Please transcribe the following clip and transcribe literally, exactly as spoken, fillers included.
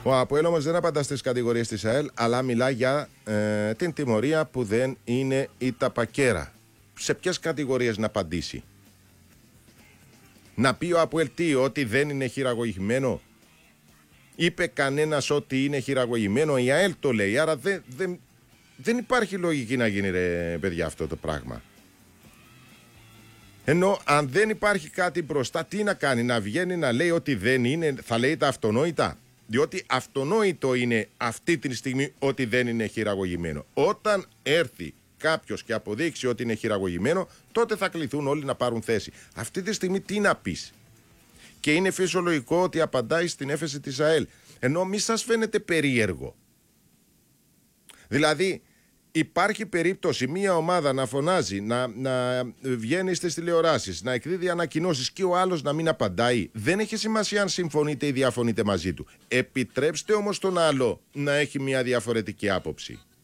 Ο ΑΠΟΕΛ όμως δεν απαντά στις κατηγορίες της ΑΕΛ, αλλά μιλά για ε, την τιμωρία που δεν είναι η ταπακέρα. Σε ποιες κατηγορίες να απαντήσει? Να πει ο ΑΠΟΕΛ τι, ότι δεν είναι χειραγωγημένο? Είπε κανένας ότι είναι χειραγωγημένο? Η ΑΕΛ το λέει. Άρα δεν, δεν, δεν υπάρχει λογική να γίνει, ρε παιδιά, αυτό το πράγμα. Ενώ αν δεν υπάρχει κάτι μπροστά, τι να κάνει? Να βγαίνει να λέει ότι δεν είναι, θα λέει τα αυτονόητα? Διότι αυτονόητο είναι αυτή τη στιγμή ότι δεν είναι χειραγωγημένο. Όταν έρθει κάποιος και αποδείξει ότι είναι χειραγωγημένο, τότε θα κληθούν όλοι να πάρουν θέση. Αυτή τη στιγμή τι να πεις? Και είναι φυσιολογικό ότι απαντάει στην έφεση της ΑΕΛ. Ενώ μη σας φαίνεται περίεργο? Δηλαδή υπάρχει περίπτωση μία ομάδα να φωνάζει, να, να βγαίνει στις τηλεοράσεις, να εκδίδει ανακοινώσεις και ο άλλος να μην απαντάει. Δεν έχει σημασία αν συμφωνείτε ή διαφωνείτε μαζί του. Επιτρέψτε όμως τον άλλο να έχει μία διαφορετική άποψη.